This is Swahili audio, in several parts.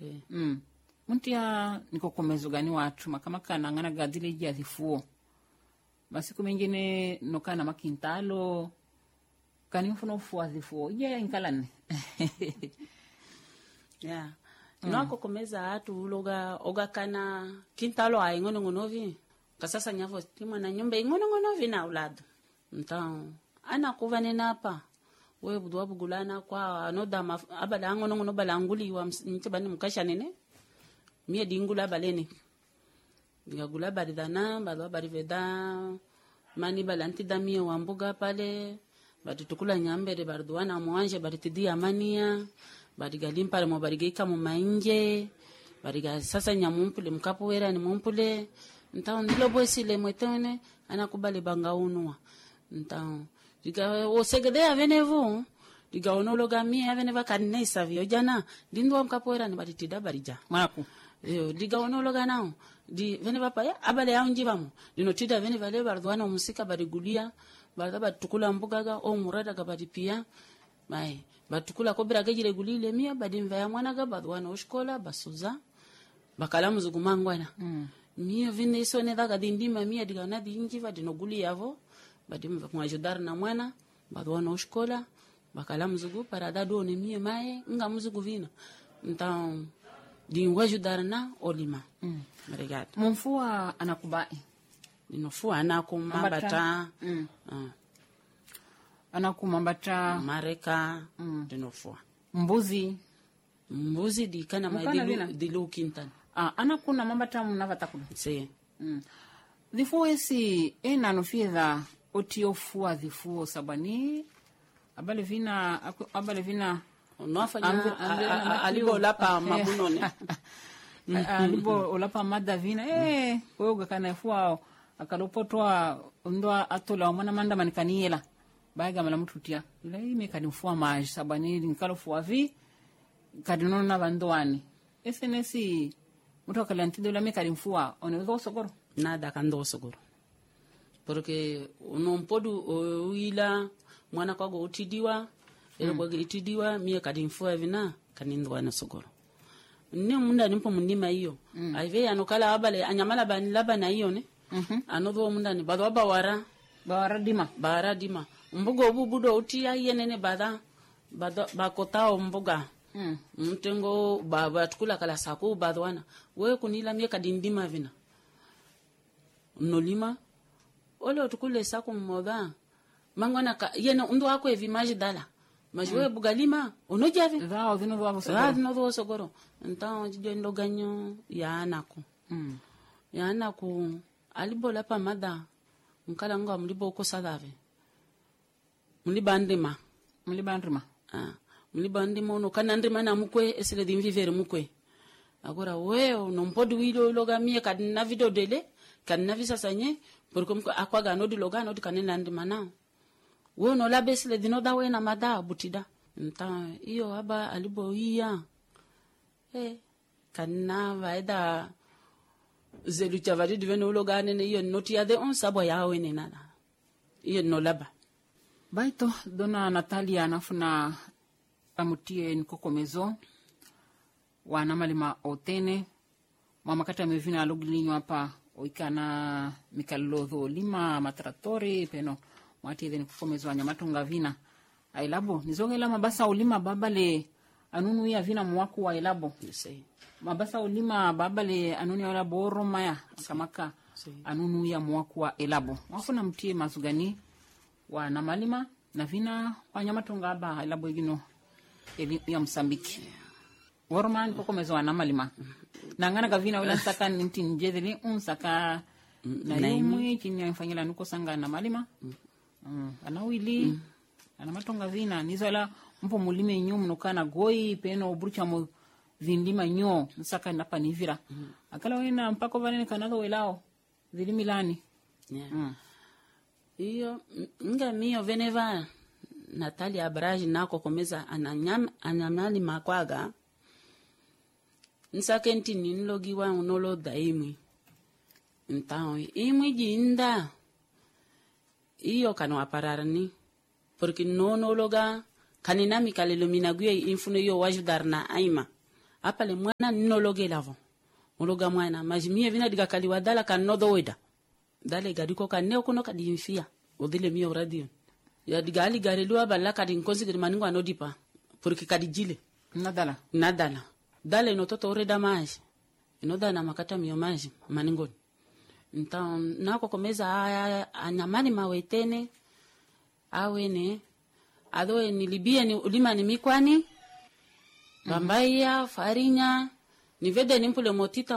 Muntia nikokomezo gani watu makamaka na ngana gadile ya zifuo. Masiku mengine nokana makintalo kani mfuno fuwa zifuo. Inkalani. Yeah. Nako komeza atu oga kana kintalo ay ngonovi. Kasasa nyavo timo na nyumba ngonovi na ulado. Então, ana kuvane napa. We budwa bugulana kwa anoda abala ngono balanguli wa mtibani mukasha nene. Mie dingula balene. Ngagula baridana, badwa bariveda mani balanti damie wa mbuga pale. Batutukula nyambere barduana muanje baritidi amania. Barigalim pale mo barigeika mu mainje. Bariga sasa nyamumpule mkapoera ni mumpule. Então ndilo bwesile mwetone anakubali bangaunwa. Então diga o segede avenevu diga onologa mi aveneva kanesa vyo jana dindo mkapoera ni baritida barija Manaku diga onologa nao di veneva pa abale yaunjivamo dinotida veneva le bardwana musika barigulia barda batukula mbugaga o murada ga baripia mai batukula kobira gajire gulile mia badimva ya mwana ga badwana oshkola basuza bakala muzugumangwana mia vine sone daga dindima mia diga na dinjiva dinoguli yavo badimva kumajudar na mwana badwana oshkola bakala muzugu parada done mia mai nga muzugu vina então dinwa judarna olima obrigado mumfua anakubai dinofua anakumambata anakumambata mareka dinofua mbuzi dikana mai dilu kintan anakuna mambata mnavatakuna si dhifuo esi nofia otiofua dhifuo sabani abale vina nofanya alibo lapa mabunone alibo olapa madavina wewe kana fua akalopotwa ndwa atola mwana manda manikaniela baiga mala mututia ila ime kanifua maji sabani nikalofua vi kadinono na bandwani SNS mutu akalantido la mekanifua onezo sokoro nada kando sokoro porque unompodu uila mwana kwago utidiwa elo kwa itidiwa mie kadinfua vina kanindwa na sokoro ne munda nimpo mundima hiyo aive anokala abale anyamala bani laba na hiyo ne anodho munda ni badwa bawara dima mbugo bubudo utia yenene bada bakotao mbuga mtengo baba tukula kala sako badwana we kunila mie kadindima vina nolima ole tukule sako mmoda mangwana yene ndo wako evi maji dala majwe bugalima onojavi zao zino sogoro então jijo ndoganyo ya anaku alibola pa mada nkala nga mlibo ko sadave mlibandima no kanandima na mukwe esele dimvivere mukwe agora weo no mpodi wilo loga mie kadina video dele kadina visa sanye porque mko akwaga no diloga no kanena ndima nao we no labesle dino dawe na mada butida nta iyo aba alibo iya kanna vaida zelu chavari diveno loga nene iyo noti ya de on sabo yawe ne nada iyo no laba baito dona Natalia nafuna amutie nkokomezo wana malima otene mama kata mevina alogilinyo hapa oikana mikalodho lima matratori peno mwati dheni kukomezo wanyamatunga vina ailabo nizongela mabasa ulima babale anunu ya vina mwaku wa ailabo mabasa ulima babale anunu ya ailabo oromaya kamaka anunu ya mwaku wa ailabo wafuna mtie mazugani wa namalima na vina wanyamatunga aba ailabo igino ya Msambiki Worman kukomezo wana malima nangana kavina wala saka ninti njedeli unsaka na yumwe chini ya mfanyila nuko sanga na malima anawili anamatonga vina nizola mpo mulime nyumu nukana goi peno obrucha mo vindima nyo nsaka napa nivira akala wena mpako vanene kanado welao zilimilani iyo nga miyo veneva Natalia Braji nako komeza anamali makwaga nsakenti ninlogiwa unolo daimi ntao imwi jinda iyo kanwa pararani porque no loga kanina mikalelo minagwe infuno yo wajudarna aima apa le mwana nologe lavo ologa mwana majimie vina diga kaliwa dala kan no doida dale gadiko kan ne okuno kadi infia odile mio radio ya diga ali garelua balla kadi nkonsi kadi maningo anodipa porque kadi jile nadala dale no toto reda maji inoda na makata mio maji maningo então nako komeza anyamani mawetene awene adoe nilibie ni ulima ni mikwani bambaya farinya nivede nimpule motita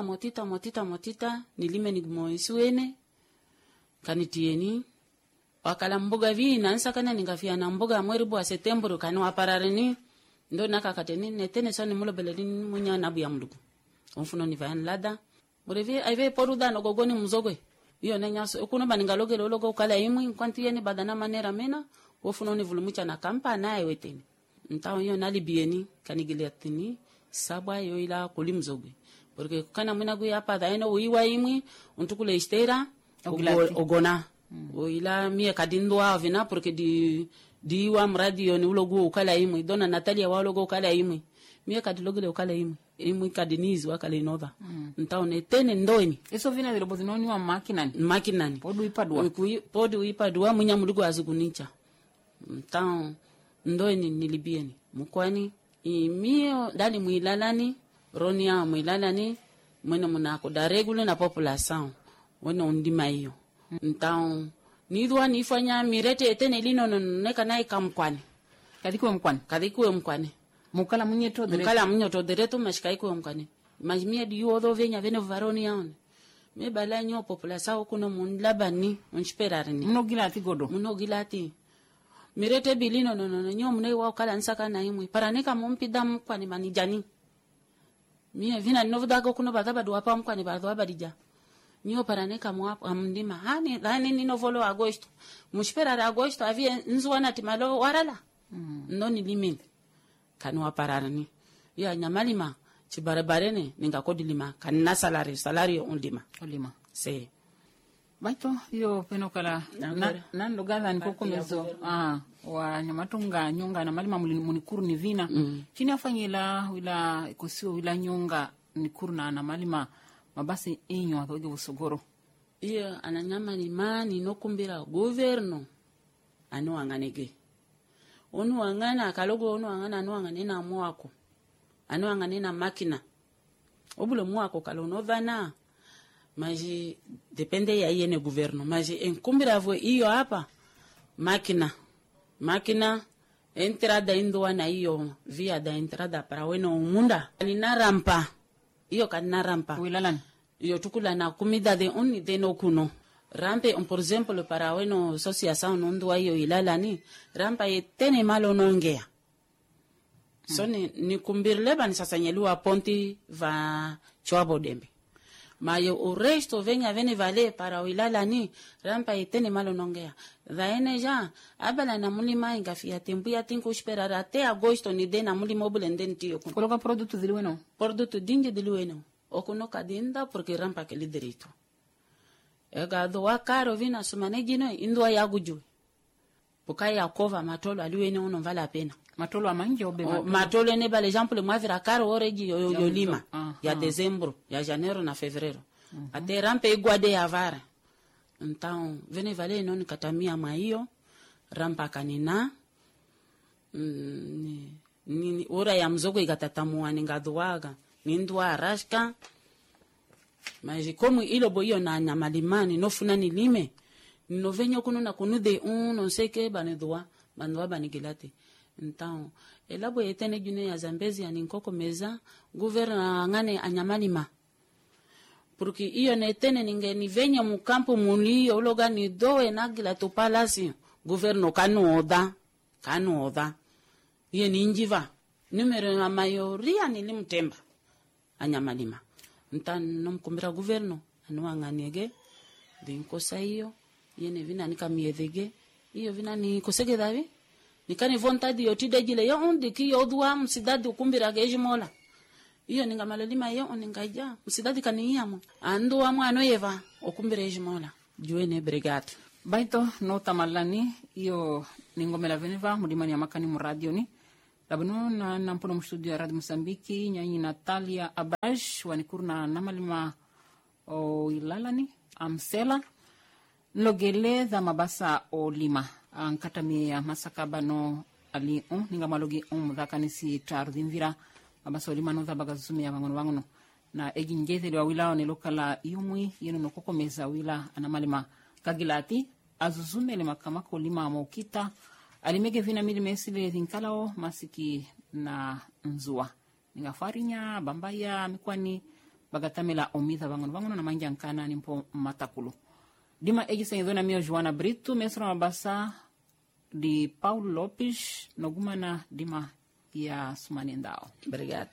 nilime ni moisuene kanitieni wakala mboga vina nsakana ningafia na mboga mweribu wa September kanu aparareni ndo nakakateni netene soni mulo belelini munya nabu ya mdugu onfuno ni vayan lada murevi aive poruda no gogoni mzogwe iyo nenyaso okuno baningaloge lologo kala imwi kwantieni badana manera mena ofuno ni vulumucha na kampa nae weteni ntawo yo nalibieni kanigiliatini sabwa yo ila kulimzogwe porque kana mwina gwe apa daino uiwa imwi untukule istera ogona ila mie kadindwa vina porque di wa mradio ni ulogo ukala imwi dona Natalia wa ulogo ukala imwi mie kadilogele ukala imwi kadinizi wakala inova ntawo netene ndoini eso vina vile bozinoni wa makinani podu ipadwa munya mudugo azugunicha ntawo ndoini nilibieni mukwani imio dali muilalani ronia muilalani mwene munako daregule na population wena undima hiyo então nidwa nifanya mirete etene lino neka nai kamkwani kadikuwe mkwani mukala munyo to dereto mashikaiko mkwani majimia diyo do venya vene varoni yaone me balanyo population kuno munlabani unchiperarni munogilati mirete bilino no nyo mune wa kala nsaka na imwe paranika mumpida mkwani manijani mie vina novudago kuno badaba do apa mkwani badwa badija nyo paranika mu amndima hani ninovolo agosto mushpera agosto avie nzwana timalo warala noni limini kanwa pararani ya nyamalima chibarabarene ningakodilima kanna salario ulima se baito yo peno kala nan lugala ni kokomezo wa nyamatunga nyonga na malima munikuru ni vina chini afanyila wila ikosio wila nyonga nikuru na malima mabasi inyo atoge busogoro iyo ananyama ni mani nokumbira governo anu anganege onu angana kalogo onu angana anu anganena mwako anu anganena makina obulo mwako kalono vana maji depende ya yene governo maji enkumbira vo iyo hapa makina entrada indwa na iyo via da entrada para weno umunda nina rampa iyo kanina rampa wilalan iyo tukula na kumida de onni de no kuno rampe por ejemplo para weno associação ndwa iyo ilalani rampa etene malo nongea so ni kumbirle ban sasa nyelua ponti va chwabo dembe mayo o resto vene vale para wilalani rampa etene malo nongea dhaene ja abala na mulima ingafia tembu ya tinko esperar até agosto ni de na mulima obulende ntio koloka produto dinge dilueno okuno kadinda porque rampa que liderito ega do akaro vina sumane jino indwa yaguju bukaya kova matolo aliwene uno vala pena matolo amanje obe matolo ne bale exemple moi vira caro oreji yo lima ya dezembro ya janeiro na fevereiro até rampa iguade ya vara então vene vale non katamia maiyo rampa kanina ni ora ya mzogo igatatamua ningadwaga nindwa arashka mas como ilo boyo na nyamalimani no funa nilime no venyo kuno na kunude non sei que banedwa bandwa banigilate então elabo etene june ya Zambezi aninkoko meza governa ngane anyamalima porque iyo netene ningeni venyo mu campo muni ologa ni doe nagila to palasi governo kanu oda ye ninjiva numero ya mayoria nilimtemba anyamalima ntan nomkumbira governo anuanganege dinkosa iyo yene vina nikamiedege iyo vina ni kosege davi nikani vontade yotide jile yo undi ki yodwa msidadi ukumbira geji mola iyo ningamalelima yo ningaja msidadi kaniyamo andu wa mwana yeva okumbira geji mola juene brigade baito no tamalani iyo ningomela veneva mudimani ya makani mu radio ni labano na nampono mstudio ya Radio Msambiki nyanyi Natalia Abash wanikurna namalima o ilalani amsela logele dha mabasa o lima ankatami ya masaka bano ali ninga malogi mudhakanisi tarudhimvira mabasa o lima no dha bagazumi ya wangono na egi njetheli wa wilao ni lokala yumwi yenu nokokomeza wila anamalima kagilati azuzumele makamako lima maukita alimege vina mili mesile thinkalao masiki na nzua ninga farinya bambaya mikwani bagatamela omidha wangono na manja nkana nimpo matakulu dima egi sayidona mio Joana Brito mesra mabasa di Paulo Lopes nogumana dima ya Sumani Ndao. Obrigado.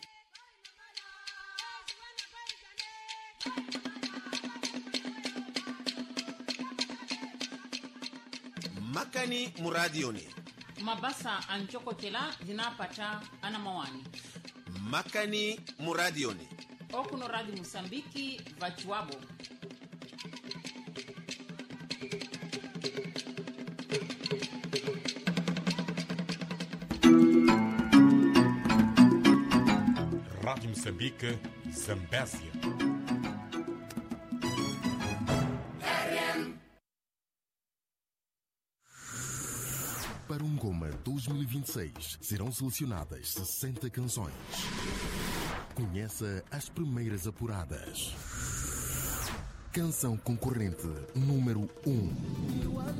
Makani muradioni Mabasa anchokotela zinapata ana mawani. Makani muradioni Okuno Radio Msambiki vachuabo. Rádio Moçambique, Zambésia. Para um Goma 2026 serão selecionadas 60 canções. Conheça as primeiras apuradas. Canção concorrente número 1.